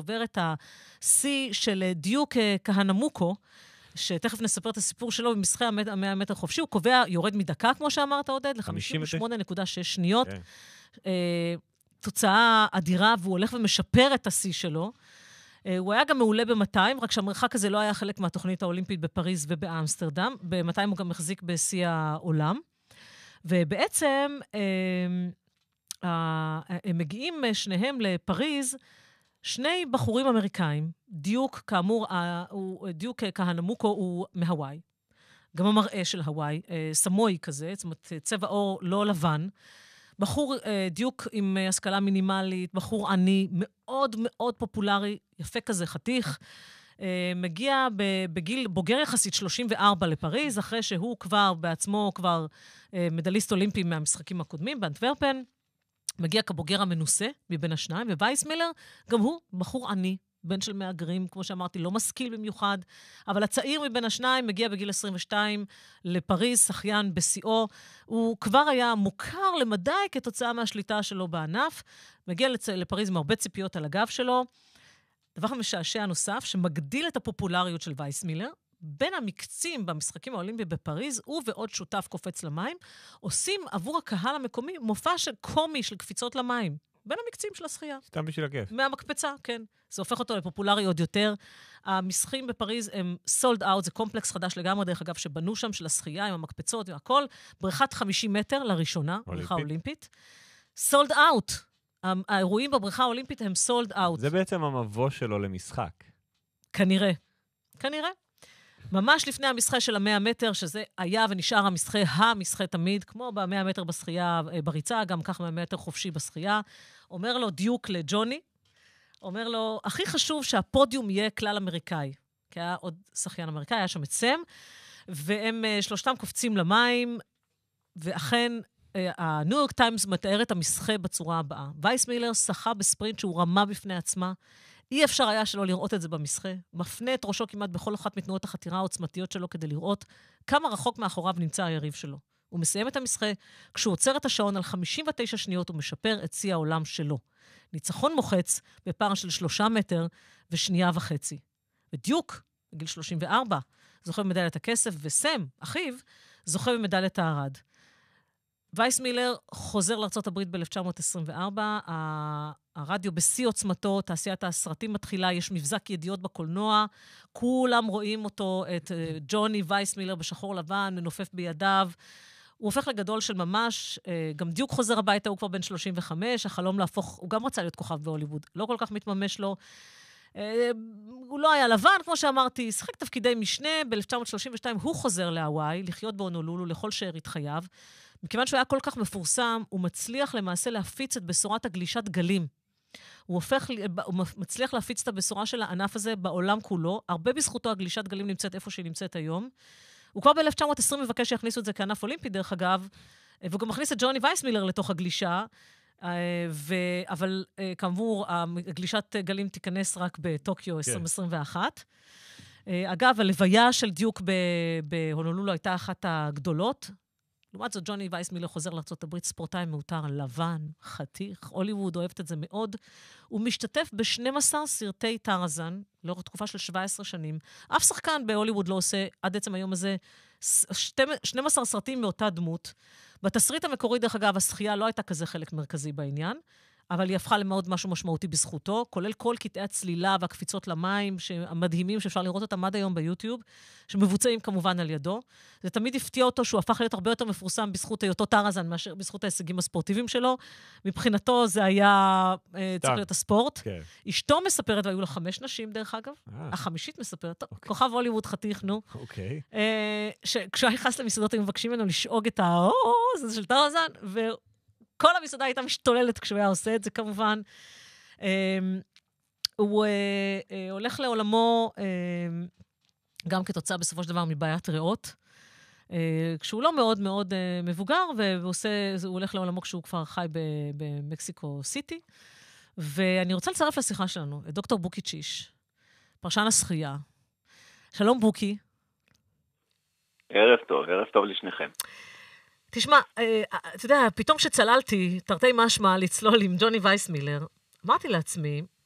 שובר את השיא של דיוק כהנמוקו, שתכף נספר את הסיפור שלו במשחי 100 מטר חופשי, הוא קובע, יורד מדקה, כמו שאמרת, עודד, ל-58.6 שניות. תוצאה אדירה, והוא הולך ומשפר את השיא שלו. הוא היה גם מעולה ב-200, רק שהמרחק הזה לא היה חלק מהתוכנית האולימפית בפריז ובאמסטרדם. ב-200 הוא גם מחזיק בשיא העולם. ובעצם הם מגיעים שניהם לפריז, שני בחורים אמריקאים, דיוק, כאמור, דיוק כהנמוקו הוא מהוואי. גם המראה של הוואי, סמוי כזה, זאת אומרת, צבע אור לא לבן. בחור דיוק עם השכלה מינימלית, בחור עני, מאוד מאוד פופולרי, יפה כזה, חתיך. מגיע בגיל בוגר יחסית 34 לפריז, אחרי שהוא כבר בעצמו כבר מדליסט אולימפי מהמשחקים הקודמים באנטוורפן. מגיע כבוגר המנוסה מבין השניים, ווייסמילר, גם הוא בחור עני, בן של מהגרים, כמו שאמרתי, לא משכיל במיוחד, אבל הצעיר מבין השניים מגיע בגיל 22 לפריז, שחיין בשיאו, הוא כבר היה מוכר למדי כתוצאה מהשליטה שלו בענף, מגיע לפריז עם הרבה ציפיות על הגב שלו, דבר המשעשע נוסף, שמגדיל את הפופולריות של וייסמילר, בין המקצים במשחקים האולימפיים בפריז, הוא ועוד שותף קופץ למים, עושים עבור הקהל המקומי מופע של קומי של קפיצות למים, בין המקצים של השחייה. סתם בשביל הכיף. מהמקפצה, כן. זה הופך אותו לפופולרי עוד יותר. המשחקים בפריז הם sold out, זה קומפלקס חדש לגמרי, דרך אגב, שבנו שם של השחייה עם המקפצות והכל, בריכת 50 מטר לראשונה, בריכה אולימפית. sold out. האירועים בבריכה האולימפית הם sold out. זה בעצם המבוא שלו למשחק. כנראה. ממש לפני המשחק של 100 מטר, שזה היה ונשאר המשחק תמיד, כמו ב100 מטר בשחייה בריצה, גם כך 100 מטר חופשי בשחייה, אומר לו דיוק לג'וני, אומר לו, הכי חשוב שהפודיום יהיה כלל אמריקאי, כי היה עוד שחיין אמריקאי, היה שם את סם, והם שלושתם קופצים למים, ואכן, הניו יורק טיימס מתאר את המשחק בצורה הבאה. וייסמילר שחה בספרינט שהוא רמה בפני עצמה, אי אפשר היה שלא לראות את זה במשחק, מפנה את ראשו כמעט בכל אחת מתנועות החתירה העוצמתיות שלו כדי לראות כמה רחוק מאחוריו נמצא היריב שלו. הוא מסיים את המשחק, כשהוא עוצר את השעון על 59 שניות, הוא משפר את שיא העולם שלו. ניצחון מוחץ בפער של 3 מטר ושנייה וחצי. ודיוק, בגיל 34, זוכה במדליית הכסף, וסם, אחיו, זוכה במדליית הארד. וייסמילר חוזר לארצות הברית ב-1924, הרדיו בשיא עוצמתו, תעשיית הסרטים מתחילה, יש מבזק ידיעות בקולנוע, כולם רואים אותו, את ג'וני וייסמילר בשחור לבן, מנופף בידיו, הוא הופך לגדול של ממש, גם דיוק חוזר הביתה, הוא כבר בן 35, החלום להפוך, הוא גם רצה להיות כוכב בהוליווד, לא כל כך מתממש לו, הוא לא היה לבן, כמו שאמרתי, שחק תפקידי משנה, ב-1932 הוא חוזר להוואי, לחיות בהונולולו לכל שארית חייו, מכיוון שהוא היה כל כך מפורסם, הוא מצליח למעשה להפיץ את בשורת הגלישת גלים. הוא מצליח להפיץ את הבשורה של הענף הזה בעולם כולו, הרבה בזכותו הגלישת גלים נמצאת איפה שהיא נמצאת היום. הוא כבר ב-1920 מבקש שיכניסו את זה כענף אולימפי, דרך אגב, והוא גם מכניס את ג'וני וייסמילר לתוך הגלישה, אבל כאמור, הגלישת גלים תיכנס רק בטוקיו 2021. אגב, הלוויה של דיוק בהונולולו הייתה אחת הגדולות, לעומת זאת, ג'וני וייסמילר חוזר לארצות הברית, ספורטאי מאותר, לבן, חתיך, הוליווד אוהבת את זה מאוד. הוא משתתף ב-12 סרטי טרזן, לאורך תקופה של 17 שנים. אף שחקן בהוליווד לא עושה, עד עצם היום הזה, 12 סרטים מאותה דמות. בתסריט המקורי, דרך אגב, השחייה לא הייתה כזה חלק מרכזי בעניין, אבל היא הפכה למאוד משהו משמעותי בזכותו, כולל כל קטעי הצלילה והקפיצות למים המדהימים שאפשר לראות אותם עד היום ביוטיוב, שמבוצעים כמובן על ידו. זה תמיד הפתיע אותו שהוא הפך להיות הרבה יותר מפורסם בזכות היותו טרזן מאשר בזכות ההישגים הספורטיביים שלו. מבחינתו זה היה צריך להיות הספורט. אשתו מספרת, והיו לה 5 נשים דרך אגב, החמישית מספרת, כוכב הוליווד חתיך, נו. כשהוא נכנס למסעדות הם מבקשים ממנו לשאוג את זה של טרזן, כל המסעדה הייתה משתוללת כשהוא היה עושה את זה, כמובן. הוא הולך לעולמו גם כתוצאה בסופו של דבר מבעיית ריאות, כשהוא לא מאוד מאוד מבוגר, והוא הולך לעולמו כשהוא כבר חי במקסיקו סיטי. ואני רוצה לצרף לשיחה שלנו את דוקטור בוקי צ'יש, פרשן השחייה. שלום בוקי. ערב טוב לשניכם. תשמע, אתה יודע, פתאום שצללתי, תרתי משמע לצלול עם ג'וני וייסמילר, אמרתי לעצמי,